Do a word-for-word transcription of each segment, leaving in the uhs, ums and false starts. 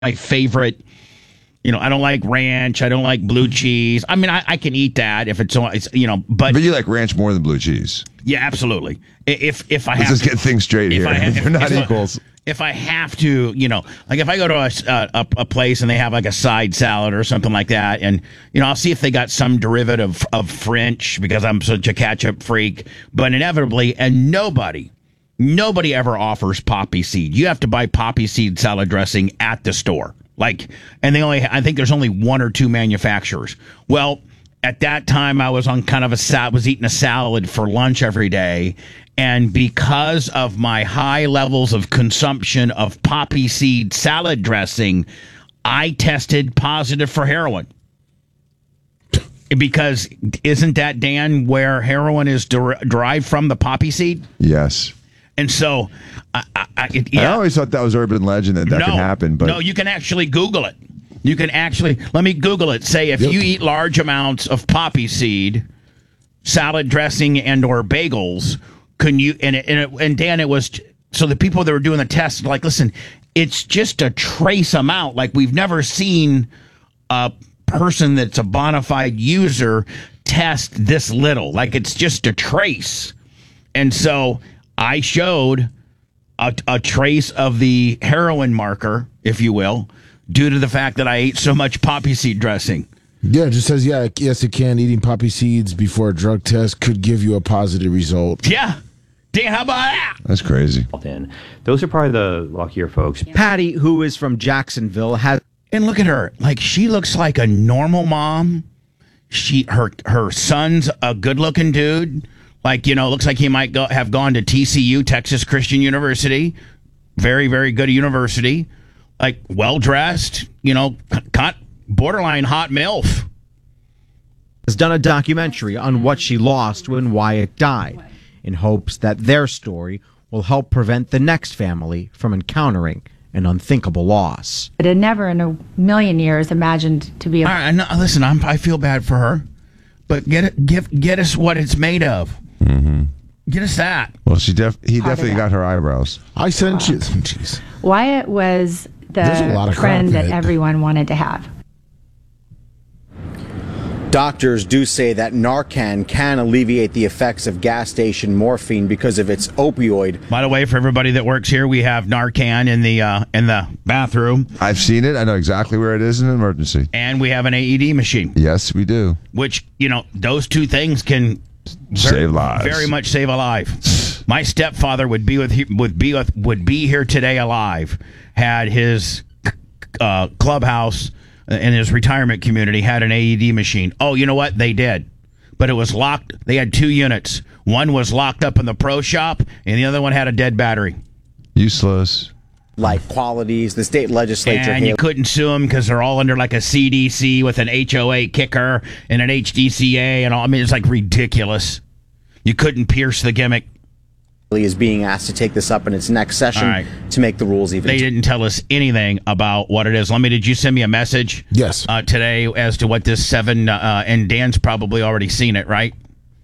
my favorite. You know, I don't like ranch. I don't like blue cheese. I mean, I, I can eat that if it's, it's you know, but but you like ranch more than blue cheese. Yeah, absolutely. If if I Let's have just get things straight here. I have, They're not if equals. I, if I have to, you know, like if I go to a, a a place and they have like a side salad or something like that, and you know, I'll see if they got some derivative of French because I'm such a ketchup freak. But inevitably, and nobody. Nobody ever offers poppy seed. You have to buy poppy seed salad dressing at the store. Like, and they only, I think there's only one or two manufacturers. Well, at that time, I was on kind of a sal- was eating a salad for lunch every day. And because of my high levels of consumption of poppy seed salad dressing, I tested positive for heroin. Because isn't that, Dan, where heroin is der- derived from, the poppy seed? Yes. And so, I, I, it, yeah. I always thought that was urban legend that that no, could happen. But no, you can actually Google it. You can actually, let me Google it. Say if yep. you eat large amounts of poppy seed, salad dressing, and or bagels, can you? And it, and, it, and Dan, it was so the people that were doing the test, like, listen, it's just a trace amount. Like we've never seen a person that's a bona fide user test this little. Like it's just a trace, and so. I showed a, a trace of the heroin marker, if you will, due to the fact that I ate so much poppy seed dressing. Yeah, it just says, yeah, yes, it can. Eating poppy seeds before a drug test could give you a positive result. Yeah. Dan, how about that? That's crazy. Those are probably the luckier folks. Patty, who is from Jacksonville, has... And look at her. Like, she looks like a normal mom. She, her, her son's a good-looking dude. Like, you know, looks like he might go, have gone to T C U, Texas Christian University. Very, very good university. Like, well-dressed, you know, cut, borderline hot MILF. Has done a documentary on what she lost when Wyatt died in hopes that their story will help prevent the next family from encountering an unthinkable loss. I had never in a million years imagined to be a... All right, no, listen, I'm, I feel bad for her. But get it, give, get us what it's made of. Mm-hmm. Get us that. Well, she def he Part definitely got her eyebrows. I sent you. Jeez. Wyatt was There's a lot the of friend crap that in it. everyone wanted to have. Doctors do say that Narcan can alleviate the effects of gas station morphine because of its opioid. By the way, for everybody that works here, we have Narcan in the uh, in the bathroom. I've seen it. I know exactly where it is in an emergency. And we have an A E D machine. Yes, we do. Which, you know, those two things can save very, lives. Very much save a life. My stepfather would be with would be with, would be here today alive had his uh, clubhouse in his retirement community had an A E D machine. Oh, you know what? They did. But it was locked. They had two units. One was locked up in the pro shop, and the other one had a dead battery. Useless. Like qualities, the state legislature... And you couldn't sue them because they're all under like a C D C with an H O A kicker and an H D C A and all. I mean, it's like ridiculous. You couldn't pierce the gimmick. is being asked to take this up in its next session right. to make the rules even. They didn't tell us anything about what it is. Let me, did you send me a message? Yes. Uh, today as to what this seven, uh, and Dan's probably already seen it, right?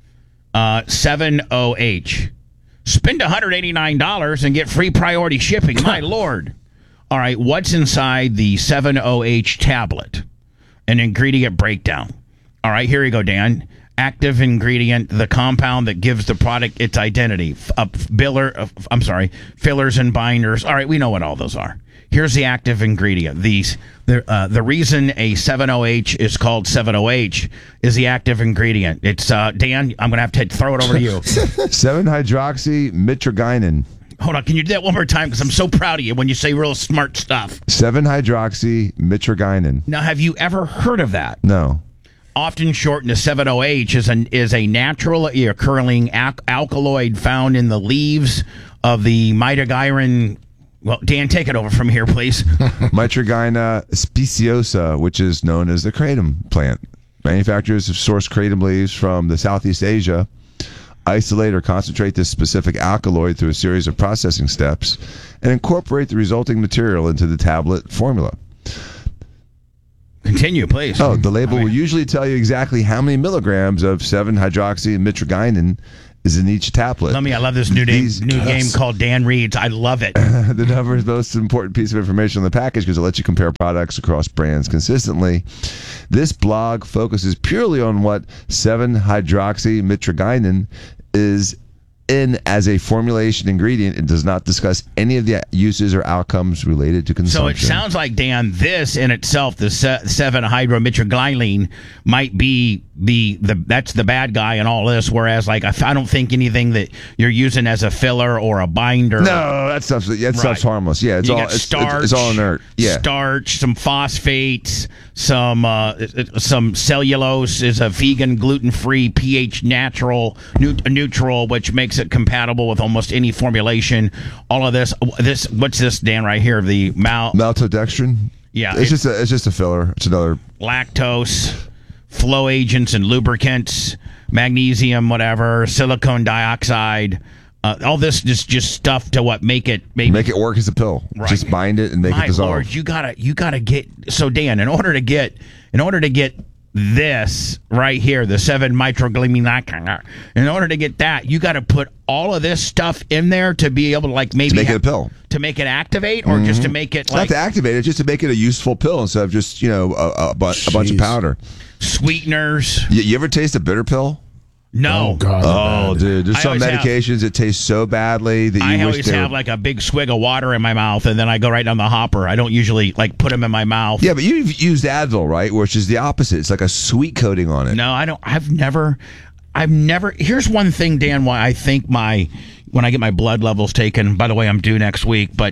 Uh, seven O H. Spend one hundred eighty-nine dollars and get free priority shipping. My Lord. All right, what's inside the seven O H tablet? An ingredient breakdown. All right, here you go, Dan. Active ingredient, the compound that gives the product its identity. A filler, uh, I'm sorry, fillers and binders. All right, we know what all those are. Here's the active ingredient. These the uh, the reason a seven O H is called seven O H is the active ingredient. It's uh, Dan. I'm gonna have to throw it over to you. seven hydroxy mitragynine. Hold on, can you do that one more time? Because I'm so proud of you when you say real smart stuff. seven hydroxy mitragynine. Now, have you ever heard of that? No. Often shortened to seven O H is an is a naturally occurring al- alkaloid found in the leaves of the mitogyrin. Well, Dan, take it over from here, please. Mitragyna speciosa, which is known as the kratom plant. Manufacturers have sourced kratom leaves from the Southeast Asia, isolate or concentrate this specific alkaloid through a series of processing steps, and incorporate the resulting material into the tablet formula. Continue, please. Oh, the label I mean, will usually tell you exactly how many milligrams of seven hydroxy mitragynine is in each tablet. Let me. I love this new name, These- new game called Dan Reads. I love it. The number is the most important piece of information on the package because it lets you compare products across brands consistently. This blog focuses purely on what seven hydroxymitragynine is in as a formulation ingredient. It does not discuss any of the uses or outcomes related to consumption. So it sounds like, Dan, this in itself, the seven hydromitraglyline, might be the the that's the bad guy in all this. Whereas, like, I, I don't think anything that you're using as a filler or a binder. No, that stuff's that stuff's Right. harmless. Yeah, it's you all got it's, starch, it's, it's all inert. Yeah, starch, some phosphates, some uh, some cellulose is a vegan, gluten-free, pH natural, neut- neutral, which makes it compatible with almost any formulation. All of this, this what's this, Dan, right here? The mal maltodextrin. Yeah, it's it- just a it's just a filler. It's another. lactose, flow agents and lubricants, magnesium, whatever, silicone dioxide. Uh, all this is just stuff to what make it make, Make it work as a pill. Right. Just bind it and make My it dissolve. Lord, you gotta you gotta get so Dan. In order to get in order to get this right here, the seven mitraglycine. In order to get that, you got to put all of this stuff in there to be able to like maybe To make it have- a pill. to make it activate, or just to make it Not like to activate it, just to make it a useful pill instead of just you know a, a, bu- a bunch of Jeez. powder. sweeteners. You, you ever taste a bitter pill? No, Oh, God. Oh, bad. dude, there's I some always have- medications that taste so badly that you I wish always they have were- like a big swig of water in my mouth, and then I go right down the hopper. I don't usually like put them in my mouth. Yeah, but you've used Advil, right? Which is the opposite. It's like a sweet coating on it. No, I don't. I've never. I've never. Here's one thing, Dan. Why I think my when I get my blood levels taken. By the way, I'm due next week, but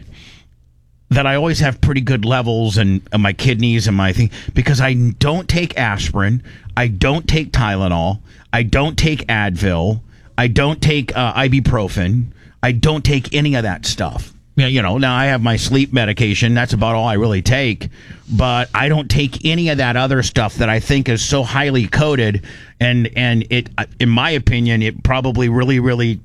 that I always have pretty good levels and my kidneys and my thing because I don't take aspirin, I don't take Tylenol, I don't take Advil, I don't take uh, ibuprofen, I don't take any of that stuff. Yeah, you know, now I have my sleep medication. That's about all I really take. But I don't take any of that other stuff that I think is so highly coated. And, and it, in my opinion, it probably really, really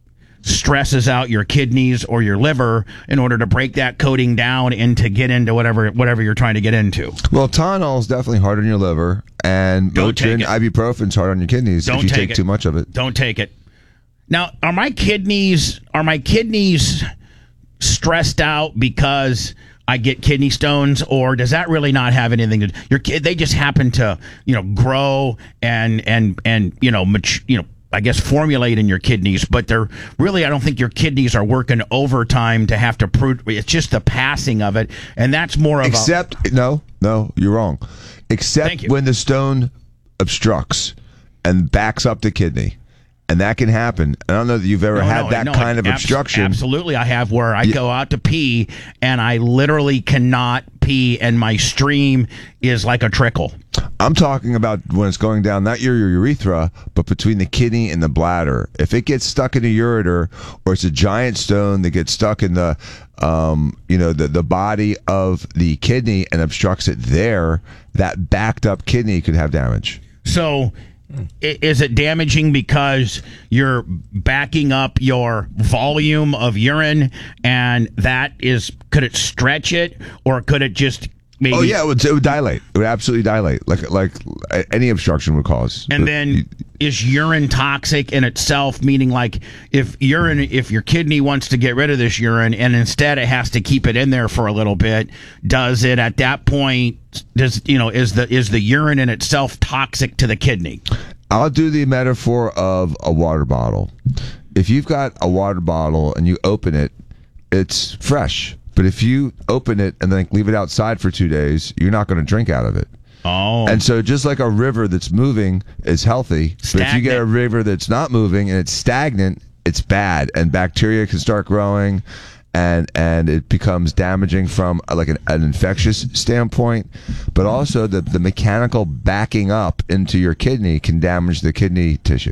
stresses out your kidneys or your liver in order to break that coating down and to get into whatever whatever you're trying to get into. Well, Tylenol is definitely hard on your liver, and Don't take Motrin, it. ibuprofen's hard on your kidneys Don't if you take take it. too much of it. Don't take it. Now, are my kidneys are my kidneys stressed out because I get kidney stones, or does that really not have anything to your kid? They just happen to, you know, grow and and and you know, mat- you know, I guess formulate in your kidneys, but they're really, I don't think your kidneys are working overtime to have to prove. It's just the passing of it, and that's more of Except, no, no, you're wrong. Thank Except you. when the stone obstructs and backs up the kidney. And that can happen. I don't know that you've ever No, had no, that no, kind of abs- obstruction. Absolutely, I have where I go out to pee and I literally cannot pee, and my stream is like a trickle. I'm talking about when it's going down not your, your urethra, but between the kidney and the bladder. If it gets stuck in the ureter, or it's a giant stone that gets stuck in the, um, you know, the the body of the kidney and obstructs it there, that backed up kidney could have damage. So, i- is it damaging because you're backing up your volume of urine, and that is, could it stretch it, or could it just maybe? Oh yeah, it would, it would dilate. It would absolutely dilate, like like any obstruction would cause. And But then you- is urine toxic in itself? Meaning, like, if urine, if your kidney wants to get rid of this urine, and instead it has to keep it in there for a little bit, does it at that point? Does you know is the is the urine in itself toxic to the kidney? I'll do the metaphor of a water bottle. If you've got a water bottle and you open it, it's fresh. But if you open it and then leave it outside for two days, you're not going to drink out of it. Oh, And so just like a river that's moving is healthy, but if you get a Stagnant. river that's not moving and it's stagnant, it's bad. And bacteria can start growing, and and it becomes damaging from uh, like an, an infectious standpoint. But also the, the mechanical backing up into your kidney can damage the kidney tissue.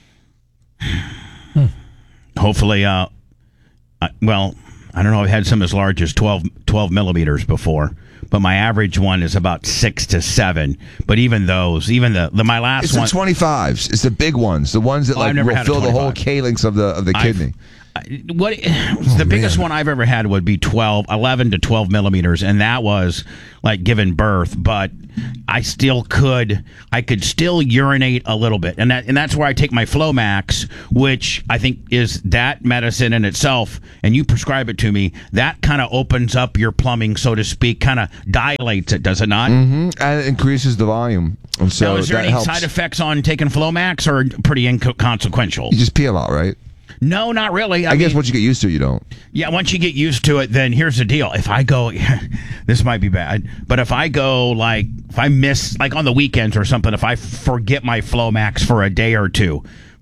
hopefully, uh, I, well, I don't know. I've had some as large as twelve, twelve millimeters before, but my average one is about six to seven. But even those, even the, the my last It's one, the twenty-fives. It's the big ones, the ones that Oh, I've like never will had a fill the whole twenty-five. calyx of the of the I've- kidney. what the biggest one I've ever had would be twelve, eleven to twelve millimeters, and that was like giving birth. But I still could, I could still urinate a little bit, and that and that's where I take my Flomax, which I think is that medicine in itself. And you prescribe it to me. That kind of opens up your plumbing, so to speak, kind of dilates it, does it not? Mm-hmm. And it increases the volume. And so now, is there that any helps. side effects on taking Flomax, or pretty inconsequential? You just pee a lot, right? No, not really. I, I guess mean, once you get used to it, you don't. Yeah, once you get used to it, then here's the deal. If I go, this might be bad, but if I go, like, if I miss, like on the weekends or something, if I forget my Flomax for a day or two,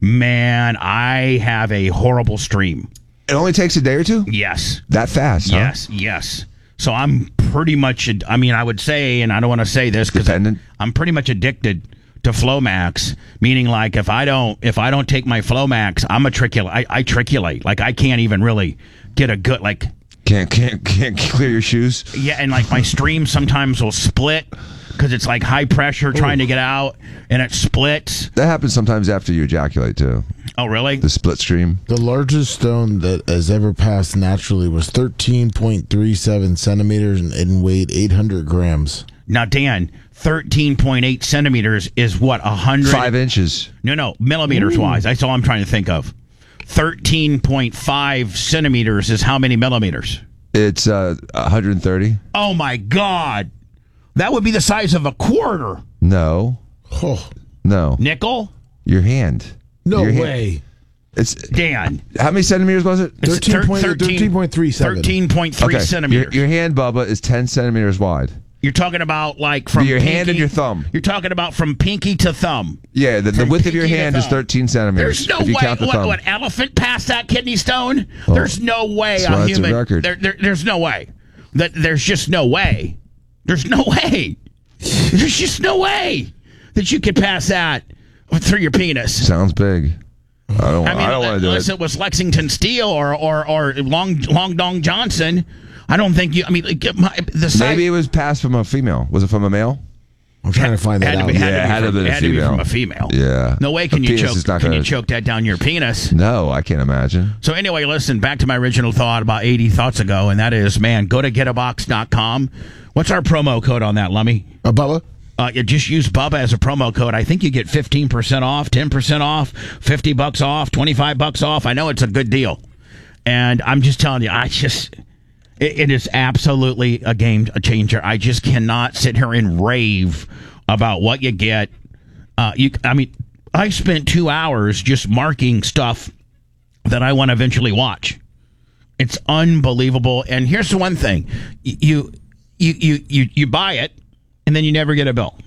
man, I have a horrible stream. It only takes a day or two? Yes. That fast, huh? Yes, yes. So I'm pretty much, I mean, I would say, and I don't want to say this because Dependent? I'm pretty much addicted to Flomax, meaning like if I don't if I don't take my Flomax, I'm matriculate. I, I triculate. Like I can't even really get a good like. Can't can't can't clear your shoes. Yeah, and like my stream sometimes will split because it's like high pressure trying to get out, and it splits. That happens sometimes after you ejaculate too. Oh, really? The split stream. The largest stone that has ever passed naturally was thirteen point three seven centimeters and, and weighed eight hundred grams. Now, Dan, thirteen point eight centimeters is what, one hundred? Five inches. No, no, millimeters Ooh. wise. That's all I'm trying to think of. thirteen point five centimeters is how many millimeters? It's uh, one hundred thirty. Oh, my God. That would be the size of a quarter. No. Oh. No. Nickel? Your hand. No Your way. Hand. It's Dan. How many centimeters was it? thirteen point three seven. thirteen point three okay. centimeters. Your, your hand, Bubba, is ten centimeters wide. You're talking about like from your pinky, hand and your thumb. You're talking about from pinky to thumb. Yeah, the, the width of your hand is thirteen centimeters. There's no if you way. Count the What, thumb. what elephant passed that kidney stone? Oh. There's no way That's a human. A record. There, there, there's no way. That there's just no way. There's no way. There's just no way that you could pass that through your penis. Sounds big. I don't. I mean, I don't want to do unless it. it was Lexington Steel or or or Long Long Dong Johnson. I don't think you. I mean, like, my, the size, maybe it was passed from a female. Was it from a male? I'm trying to find that had out. To be, had yeah, to be had from, to be, it had to be from a female. Yeah. No way can A you penis choke. is not Can gonna- you choke that down your penis? No, I can't imagine. So anyway, listen, back to my original thought about eighty thoughts ago, and that is, man, go to get a box dot com. What's our promo code on that, Lummy? Uh, Bubba? Uh, you just use Bubba as a promo code. I think you get fifteen percent off, ten percent off, fifty bucks off, twenty-five bucks off. I know it's a good deal. And I'm just telling you, I just, it, it is absolutely a game changer. I just cannot sit here and rave about what you get. Uh, you, I mean, I spent two hours just marking stuff that I want to eventually watch. It's unbelievable. And here's the one thing. You, you, you, you, you buy it, and then you never get a bill.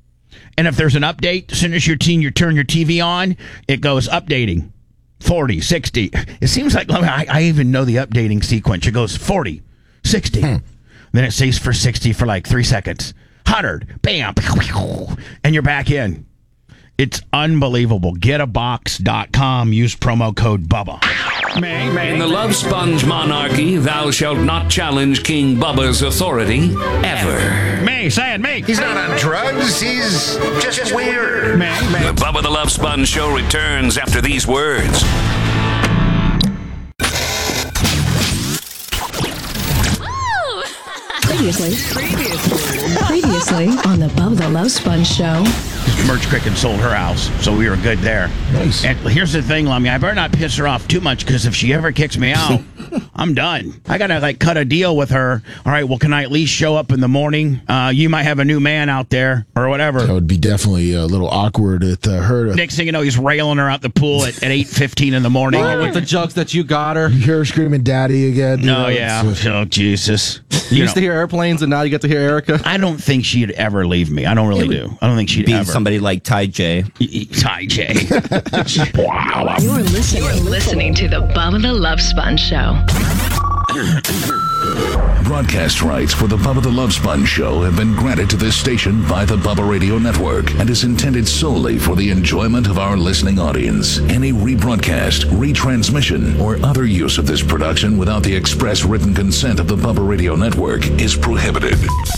And if there's an update, as soon as you're teen, you turn your T V on, it goes updating. forty, sixty. It seems like, I, I even know the updating sequence. It goes forty, sixty. Hmm. Then it stays for sixty for like three seconds. one hundred. Bam. And you're back in. It's unbelievable. get a box dot com. Use promo code Bubba. May, may. In the Love Sponge monarchy, thou shalt not challenge King Bubba's authority ever. May, say it, May. He's not on drugs. He's just, just weird. May, May. The Bubba the Love Sponge show returns after these words. Previously, previously, previously on the Bubba the Love Sponge show. Merch Cricket sold her house, so we were good there. Nice. And here's the thing, Lummy. I better not piss her off too much, because if she ever kicks me out, I'm done. I gotta like cut a deal with her. All right, well, can I at least show up in the morning? Uh, you might have a new man out there, or whatever. That would be definitely a little awkward at uh, her. Next thing you know, he's railing her out the pool at, at eight fifteen in the morning. Oh, with the jokes that you got her. You hear her screaming "Daddy" again. No, know, yeah. it's, uh, Oh, Jesus. You You used know, to hear airplanes, and now you get to hear Erica. I don't think she'd ever leave me. I don't really do. I don't think she'd Be ever. somebody like Ty J. Ty J. Wow. You're listening, You're listening to the Bubba the Love Sponge show. Broadcast rights for the Bubba the Love Sponge show have been granted to this station by the Bubba Radio Network and is intended solely for the enjoyment of our listening audience. Any rebroadcast, retransmission, or other use of this production without the express written consent of the Bubba Radio Network is prohibited.